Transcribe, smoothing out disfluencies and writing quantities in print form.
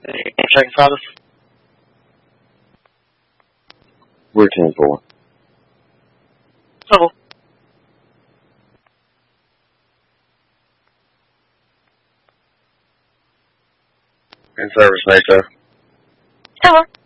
Checking status. We're 10-4. Civil. In service, Mesa. Civil.